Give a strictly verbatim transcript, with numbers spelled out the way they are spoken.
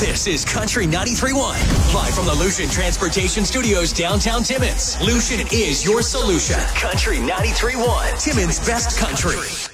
This is Country ninety-three point one, live from the Lucian Transportation Studios downtown Timmins. Lucian is your solution. Country ninety-three point one, Timmins' best country.